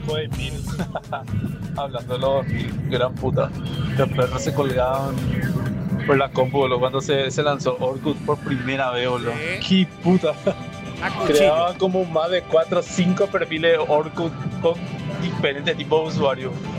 después de 1000. Hablando de los 2000, gran puta. Los perros se colgaban por la compu, boludo, cuando se lanzó Orkut por primera vez, boludo. Sí. ¡Qué puta! A cuchillo. Creaban como más de 4 o 5 perfiles de Orkut con diferentes tipos de usuarios.